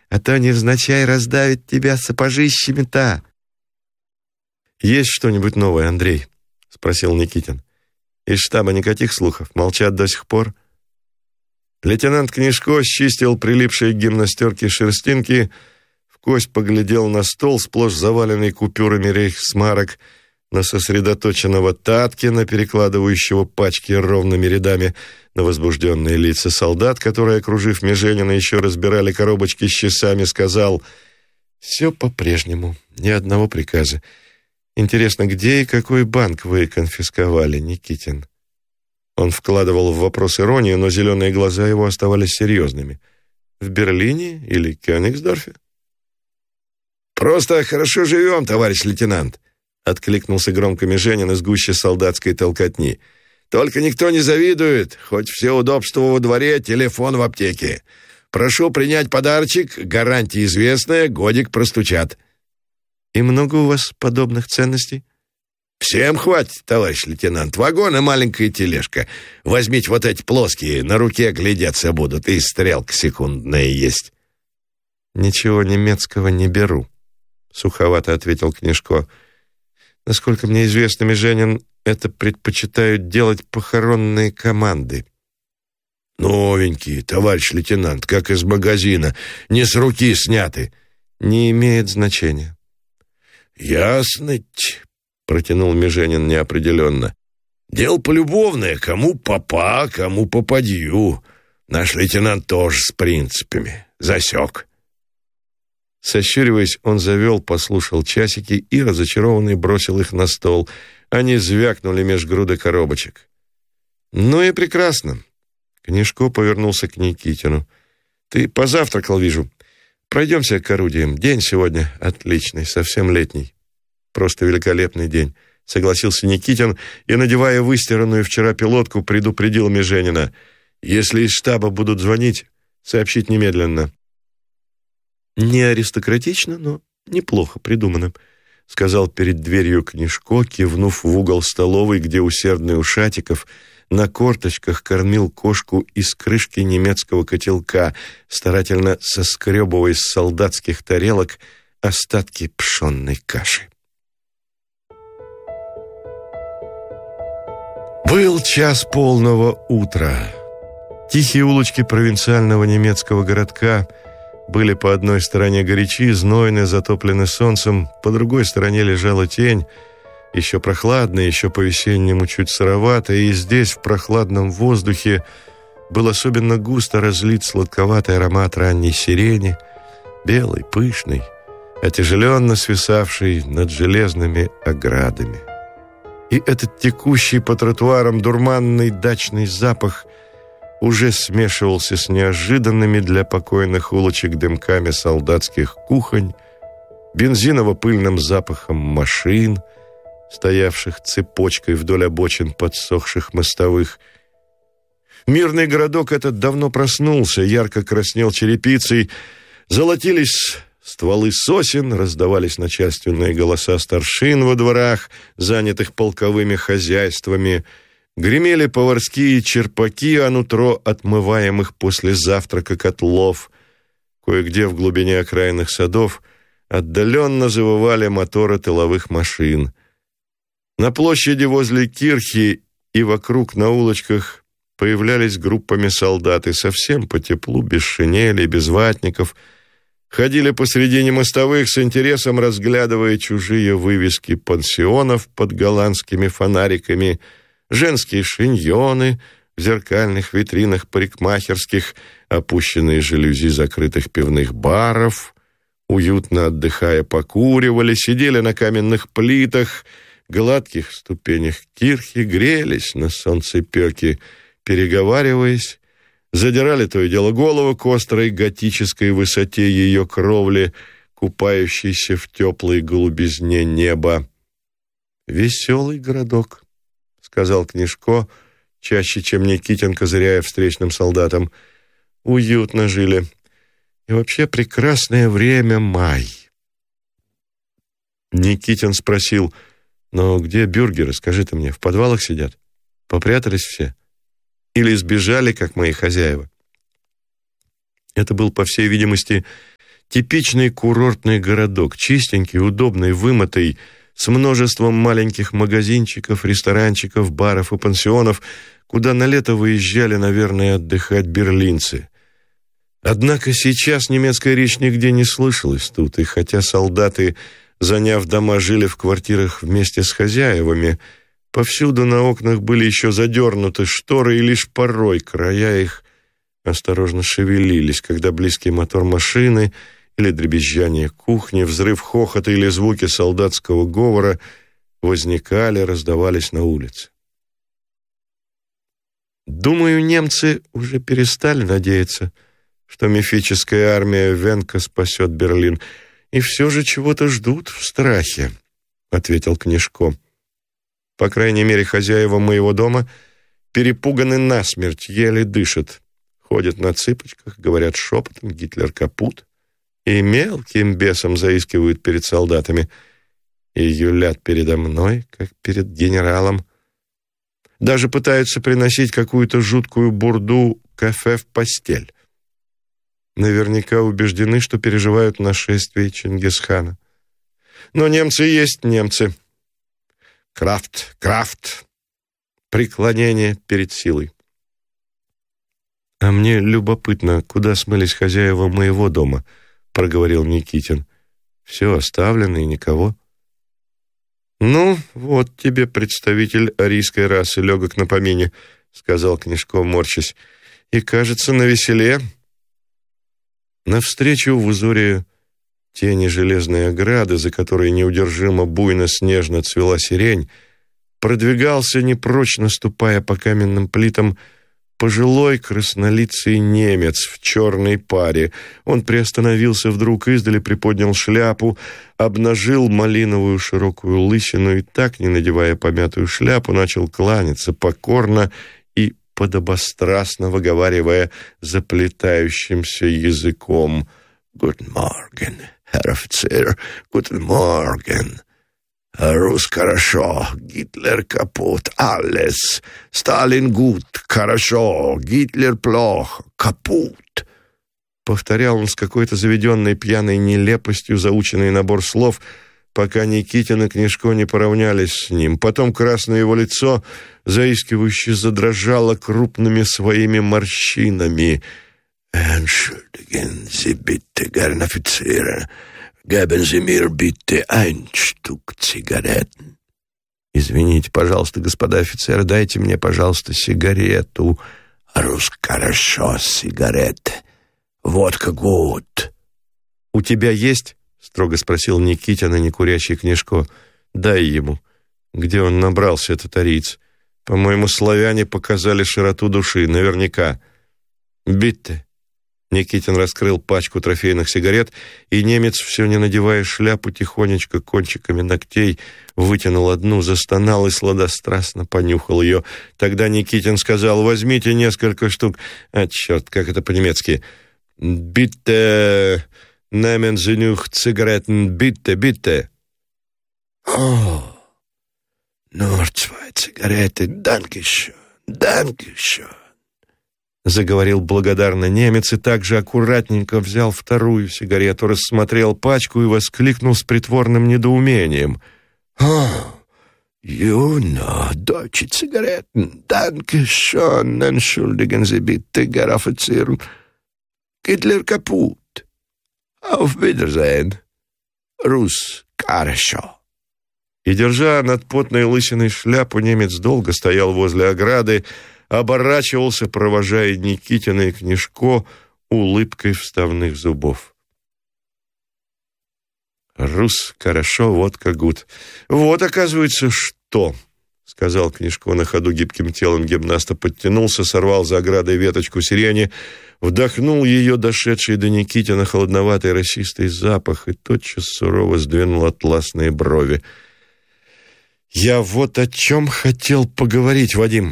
а то невзначай раздавит тебя сапожищами-то». «Есть что-нибудь новое, Андрей?» — спросил Никитин. «Из штаба никаких слухов? Молчат до сих пор?» Лейтенант Книжко счистил прилипшие к гимнастерке шерстинки, вкось поглядел на стол, сплошь заваленный купюрами рейхсмарок, на сосредоточенного Таткина, перекладывающего пачки ровными рядами, на возбужденные лица солдат, которые, окружив Меженина, еще разбирали коробочки с часами, сказал: «Все по-прежнему, ни одного приказа. Интересно, где и какой банк вы конфисковали, Никитин?» Он вкладывал в вопрос иронию, но зеленые глаза его оставались серьезными. «В Берлине или Кёнигсдорфе?» «Просто хорошо живем, товарищ лейтенант», — откликнулся громко Меженин из гуще солдатской толкотни. «Только никто не завидует, хоть все удобства во дворе, телефон в аптеке. Прошу принять подарочек, гарантия известная, годик простучат». «И много у вас подобных ценностей?» «Всем хватит, товарищ лейтенант. Вагон и маленькая тележка. Возьмите вот эти плоские, на руке глядеться будут, и стрелка секундная есть». «Ничего немецкого не беру», — суховато ответил Книжко. «Насколько мне известно, Меженин, это предпочитают делать похоронные команды». «Новенькие, товарищ лейтенант, как из магазина, не с руки сняты». «Не имеет значения». «Ясно-ть», — протянул Меженин неопределенно. «Дело полюбовное, кому попа, кому попадью. Наш лейтенант тоже с принципами. Засек». Сощуриваясь, он завел, послушал часики и, разочарованный, бросил их на стол. Они звякнули меж груды коробочек. «Ну и прекрасно». Книжко повернулся к Никитину. «Ты позавтракал, вижу. Пройдемся к орудиям. День сегодня отличный, совсем летний. Просто великолепный день», — согласился Никитин и, надевая выстиранную вчера пилотку, предупредил Меженина: «Если из штаба будут звонить, сообщить немедленно». «Не аристократично, но неплохо придумано», — сказал перед дверью Книжко, кивнув в угол столовой, где усердный Ушатиков на корточках кормил кошку из крышки немецкого котелка, старательно соскребывая с солдатских тарелок остатки пшенной каши. Был час полного утра. Тихие улочки провинциального немецкого городка были по одной стороне горячи, знойны, затоплены солнцем, по другой стороне лежала тень, еще прохладная, еще по-весеннему чуть сыроватая, и здесь, в прохладном воздухе, был особенно густо разлит сладковатый аромат ранней сирени, белый, пышный, отяжеленно свисавший над железными оградами. И этот текущий по тротуарам дурманный дачный запах уже смешивался с неожиданными для покойных улочек дымками солдатских кухонь, бензиново-пыльным запахом машин, стоявших цепочкой вдоль обочин подсохших мостовых. Мирный городок этот давно проснулся, ярко краснел черепицей, золотились стволы сосен, раздавались начальственные голоса старшин во дворах, занятых полковыми хозяйствами, гремели поварские черпаки, а нутро отмываемых после завтрака котлов. Кое-где в глубине окраинных садов отдаленно завывали моторы тыловых машин. На площади возле кирхи и вокруг на улочках появлялись группами солдаты, совсем по теплу, без шинелей, без ватников, ходили посредине мостовых с интересом, разглядывая чужие вывески пансионов под голландскими фонариками, женские шиньоны в зеркальных витринах парикмахерских, опущенные жалюзи закрытых пивных баров, уютно отдыхая покуривали, сидели на каменных плитах, гладких ступенях кирхи, грелись на солнцепёке, переговариваясь, задирали то и дело голову к острой готической высоте ее кровли, купающейся в теплой голубизне неба. «Веселый городок», — сказал Книжко, чаще, чем Никитин, козыряя встречным солдатам. «Уютно жили. И вообще прекрасное время май». Никитин спросил: «Но где бюргеры, скажи ты мне, в подвалах сидят? Попрятались все? Или сбежали, как мои хозяева?» Это был, по всей видимости, Типичный курортный городок, чистенький, удобный, вымытый, с множеством маленьких магазинчиков, ресторанчиков, баров и пансионов, куда на лето выезжали, наверное, отдыхать берлинцы. Однако сейчас немецкая речь нигде не слышалась тут, и хотя солдаты, заняв дома, жили в квартирах вместе с хозяевами, повсюду на окнах были еще задернуты шторы, и лишь порой края их осторожно шевелились, когда близкий мотор машины или дребезжание кухни, взрыв хохота или звуки солдатского говора возникали, раздавались на улице. Думаю, немцы уже перестали надеяться, что мифическая армия Венка спасет Берлин, и все же чего-то ждут в страхе, — ответил Книжко. По крайней мере, хозяева моего дома перепуганы насмерть, еле дышат, ходят на цыпочках, говорят шепотом: «Гитлер капут», и мелким бесом заискивают перед солдатами и юлят передо мной, как перед генералом. Даже пытаются приносить какую-то жуткую бурду кафе в постель. Наверняка убеждены, что переживают нашествие Чингисхана. Но немцы есть немцы. Крафт, крафт. Преклонение перед силой. А мне любопытно, куда смылись хозяева моего дома, проговорил Никитин. Все оставлено и никого. Ну, вот тебе представитель арийской расы, легок на помине, сказал Книжко, морщась. И, кажется, навеселе. Навстречу в узоре тени железной ограды, за которой неудержимо буйно снежно цвела сирень, продвигался, непрочно ступая по каменным плитам, пожилой краснолицый немец в черной паре. Он приостановился вдруг, издали приподнял шляпу, обнажил малиновую широкую лысину и так, не надевая помятую шляпу, начал кланяться покорно и подобострастно выговаривая заплетающимся языком: «Guten Morgen, Herr Offizier, guten Morgen. Рус хорошо, Гитлер капут, alles. Сталин гуд, хорошо, Гитлер плохо, капут». Повторял он с какой-то заведенной пьяной нелепостью заученный набор слов, пока Никитин и Книжко не поравнялись с ним. Потом красное его лицо заискивающе задрожало крупными своими морщинами. «Entschuldigen Sie bitte, Herr Offizier. Geben Sie mir bitte ein Stück Zigaretten». «Извините, пожалуйста, господа офицеры, дайте мне, пожалуйста, сигарету». «Рус хорошо, сигарет. Водка гуд». «У тебя есть?» — строго спросил Никитин, а не курящий Книжко. «Дай ему. Где он набрался, этот ариец? По-моему, славяне показали широту души, наверняка». «Битте». Никитин раскрыл пачку трофейных сигарет, и немец, все не надевая шляпу, тихонечко кончиками ногтей вытянул одну, застонал и сладострастно понюхал ее. Тогда Никитин сказал: «Возьмите несколько штук». А, черт, как это по-немецки? «Bitte nehmen Sie noch Zigaretten, bitte, bitte». «О, nur zwei Zigaretten, danke schön, danke schön», заговорил благодарно немец и также аккуратненько взял вторую сигарету, рассмотрел пачку и воскликнул с притворным недоумением: «Юно, deutsche Zigaretten, danke schön, entschuldigen Sie bitte, Herr Offizier. Гитлер капут. Auf Wiedersehen. Рус хорошо». И, держа над потной лысиной шляпу, немец долго стоял возле ограды, оборачивался, провожая Никитина и Книжко улыбкой вставных зубов. «Рус хорошо, водка гуд». «Вот, оказывается, что», — сказал Книжко на ходу, гибким телом гимнаста подтянулся, сорвал за оградой веточку сирени, вдохнул ее, дошедший до Никитина холодноватый росистый запах, и тотчас сурово сдвинул атласные брови. «Я вот о чем хотел поговорить, Вадим.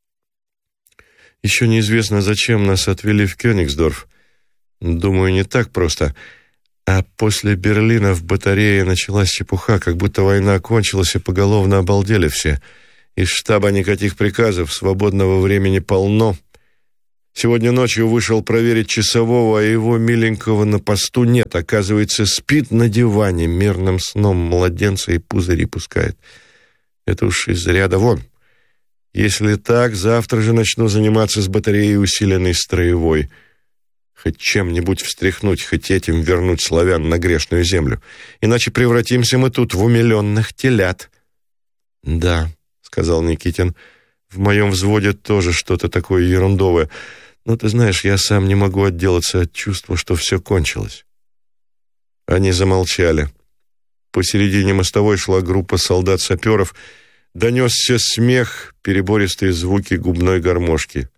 Еще неизвестно, зачем нас отвели в Кёнигсдорф. Думаю, не так просто. А после Берлина в батарее началась чепуха, как будто война окончилась, и поголовно обалдели все. Из штаба никаких приказов, свободного времени полно. Сегодня ночью вышел проверить часового, а его миленького на посту нет. Оказывается, спит на диване, мирным сном младенца и пузыри пускает. Это уж из ряда вон. Если так, завтра же начну заниматься с батареей усиленной строевой. Хоть чем-нибудь встряхнуть, хоть этим вернуть славян на грешную землю. Иначе превратимся мы тут в умиленных телят. — Да, — сказал Никитин, — в моем взводе тоже что-то такое ерундовое. Но ты знаешь, я сам не могу отделаться от чувства, что все кончилось. Они замолчали. Посередине мостовой шла группа солдат-саперов. Донесся смех, перебористые звуки губной гармошки.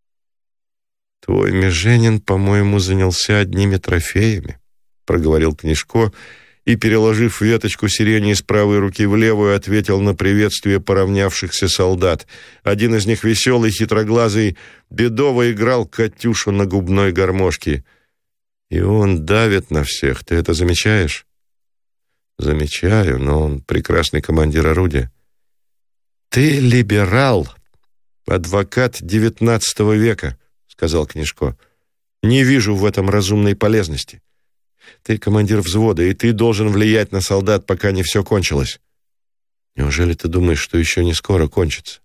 «Твой Меженин, по-моему, занялся одними трофеями», — проговорил Книжко, и, переложив веточку сирени из правой руки в левую, ответил на приветствие поравнявшихся солдат. Один из них, веселый, хитроглазый, бедово играл Катюшу на губной гармошке. «И он давит на всех, ты это замечаешь?» «Замечаю, но он прекрасный командир орудия». «Ты либерал, адвокат XIX века», — сказал Книжко. «Не вижу в этом разумной полезности. Ты командир взвода, и ты должен влиять на солдат, пока не все кончилось. Неужели ты думаешь, что еще не скоро кончится?»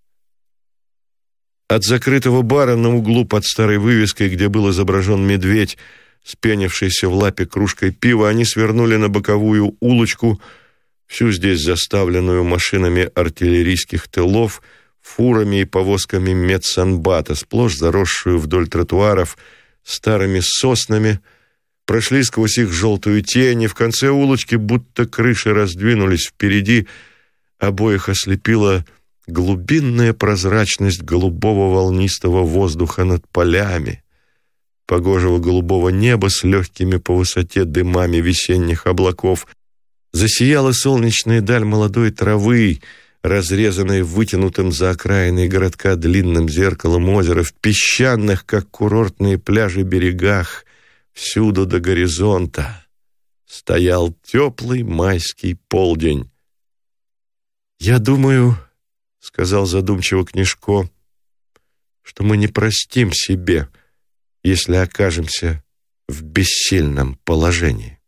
От закрытого бара на углу под старой вывеской, где был изображен медведь, спенившийся в лапе кружкой пива, они свернули на боковую улочку, всю здесь заставленную машинами артиллерийских тылов, фурами и повозками медсанбата, сплошь заросшую вдоль тротуаров старыми соснами, прошли сквозь их желтую тень, и в конце улочки будто крыши раздвинулись впереди, обоих ослепила глубинная прозрачность голубого волнистого воздуха над полями, погожего голубого неба с легкими по высоте дымами весенних облаков. Засияла солнечная даль молодой травы, разрезанной вытянутым за окраиной городка длинным зеркалом озера, в песчаных, как курортные пляжи, берегах, всюду до горизонта, стоял теплый майский полдень. «Я думаю, — сказал задумчиво Книжко, — что мы не простим себе, если окажемся в бессильном положении».